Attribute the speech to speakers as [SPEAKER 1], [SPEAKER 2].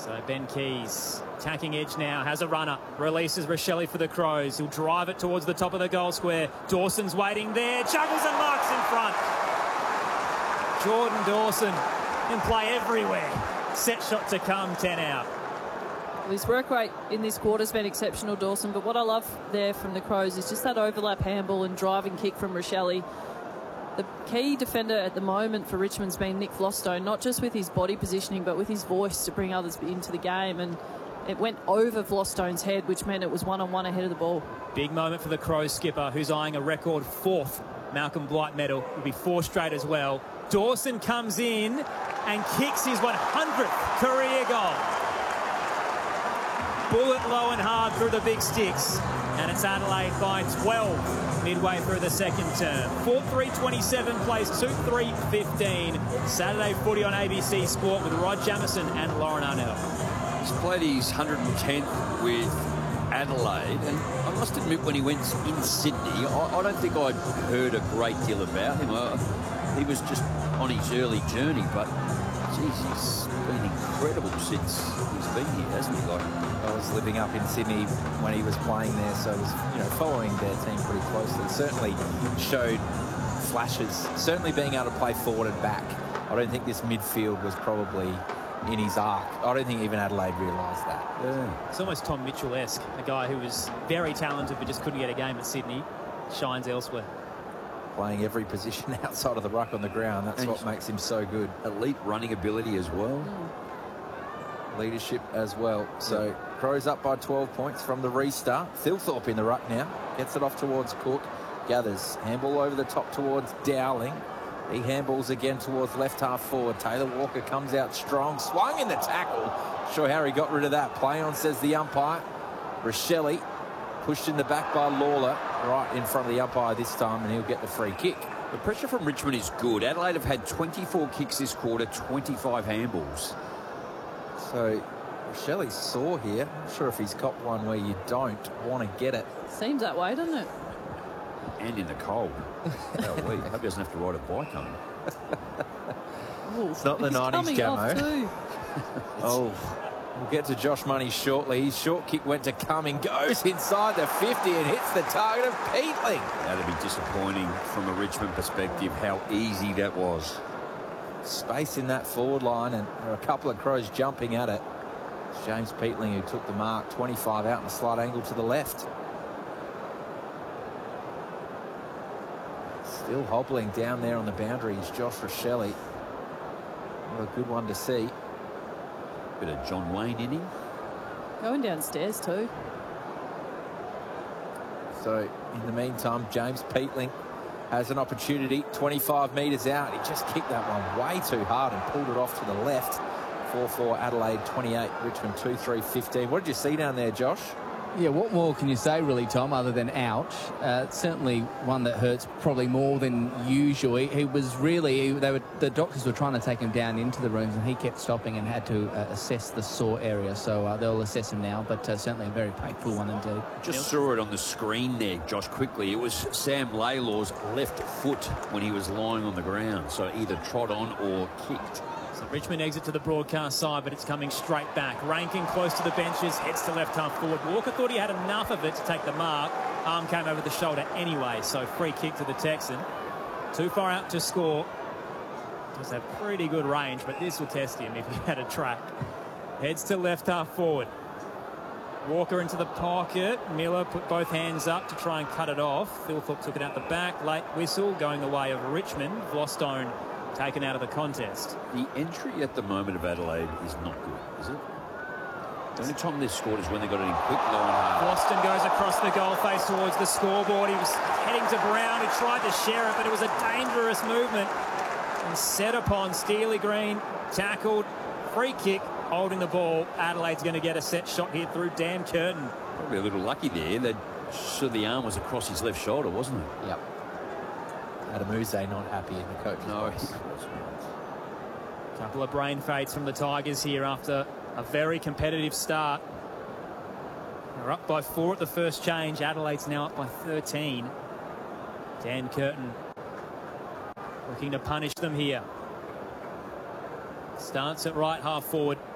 [SPEAKER 1] So Ben Keys, attacking edge now, has a runner, releases Rochelle for the Crows. He'll drive it towards the top of the goal square. Dawson's waiting there, juggles and marks in front. Jordan Dawson can play everywhere. Set shot to come, 10 out.
[SPEAKER 2] Well, his work rate in this quarter's been exceptional, Dawson, but what I love there from the Crows is just that overlap handball and driving kick from Rochelle. The key defender at the moment for Richmond's been Nick Vlostone, not just with his body positioning, but with his voice to bring others into the game. And it went over Vlostone's head, which meant it was one-on-one ahead of the ball. Big moment for the Crows skipper, who's eyeing a record 4th Malcolm Blight medal. Will be 4 straight as well. Dawson comes in and kicks his 100th career goal. Bullet low and hard through the big sticks. And it's Adelaide by 12 midway through the second term. 4-3-27 plays 2-3-15. Saturday footy on ABC Sport with Rod Jamieson and Lauren Arnell.
[SPEAKER 3] He's played his 110th with Adelaide, and I must admit when he went in Sydney, I don't think I'd heard a great deal about him. He was just on his early journey, but geez, he's been incredible since he's been here, hasn't he?
[SPEAKER 4] I was living up in Sydney when he was playing there, so I was, following their team pretty closely. Certainly showed flashes. Certainly being able to play forward and back. I don't think this midfield was probably in his arc. I don't think even Adelaide realised that.
[SPEAKER 1] Yeah. It's almost Tom Mitchell-esque, a guy who was very talented but just couldn't get a game at Sydney. Shines elsewhere.
[SPEAKER 4] Playing every position outside of the ruck on the ground. That's what makes him so good.
[SPEAKER 3] Elite running ability as well.
[SPEAKER 4] Leadership as well. So Crows up by 12 points from the restart. Thilthorpe in the ruck now. Gets it off towards Cook. Gathers. Handball over the top towards Dowling. He handballs again towards left half forward. Taylor Walker comes out strong. Swung in the tackle. Not sure how he got rid of that. Play on, says the umpire. Rochelle pushed in the back by Lawler. Right in front of the umpire this time, and he'll get the free kick.
[SPEAKER 3] The pressure from Richmond is good. Adelaide have had 24 kicks this quarter, 25 handballs.
[SPEAKER 4] So Rochelle sore here. Not sure if he's copped one where you don't want to get it.
[SPEAKER 2] Seems that way, doesn't it?
[SPEAKER 3] And in the cold. Holy, hope he doesn't have to ride a bike home.
[SPEAKER 4] It's not the 90s, Jamo. Oh, we'll get to Josh Money shortly. His short kick went to Cumming, goes inside the 50 and hits the target of Peatling.
[SPEAKER 3] That'd be disappointing from a Richmond perspective, how easy that was.
[SPEAKER 4] Space in that forward line, and there are a couple of Crows jumping at it. It's James Peatling who took the mark, 25 out in a slight angle to the left. Still hobbling down there on the boundary is Josh Rochelle. What a good one to see.
[SPEAKER 3] Bit of John Wayne in him.
[SPEAKER 2] Going downstairs too.
[SPEAKER 4] So in the meantime, James Peatling has an opportunity. 25 metres out. He just kicked that one way too hard and pulled it off to the left. 4-4 Adelaide 28, Richmond 2-3-15. What did you see down there, Josh?
[SPEAKER 5] Yeah, what more can you say, really, Tom, other than ouch? Certainly one that hurts probably more than usual. He was really, the doctors were trying to take him down into the rooms, and he kept stopping and had to assess the sore area. So they'll assess him now, but certainly a very painful one indeed.
[SPEAKER 3] Just saw it on the screen there, Josh, quickly. It was Sam Laylaw's left foot when he was lying on the ground. So either trod on or kicked.
[SPEAKER 1] So Richmond exit to the broadcast side, but it's coming straight back. Rankin close to the benches, heads to left half forward. Walker thought he had enough of it to take the mark. Arm came over the shoulder anyway, so free kick to the Texan. Too far out to score. Does have pretty good range, but this will test him if he had a track. Heads to left half forward. Walker into the pocket. Miller put both hands up to try and cut it off. Thilthorpe took it out the back. Late whistle going the way of Richmond. Vlostone taken out of the contest.
[SPEAKER 3] The entry at the moment of Adelaide is not good, is it? The only time they've scored is when they got it in quick, low and hard.
[SPEAKER 1] Boston goes across the goal face towards the scoreboard. He was heading to Brown, who tried to share it, but it was a dangerous movement. And set upon Steely Green, tackled, free kick, holding the ball. Adelaide's going to get a set shot here through Dan Curtin.
[SPEAKER 3] Probably a little lucky there. So the arm was across his left shoulder, wasn't it?
[SPEAKER 4] Yep. Adamuse not happy in the coach's box.
[SPEAKER 1] Couple of brain fades from the Tigers here after a very competitive start. They're up by 4 at the first change. Adelaide's now up by 13. Dan Curtin looking to punish them here. Starts at right half forward.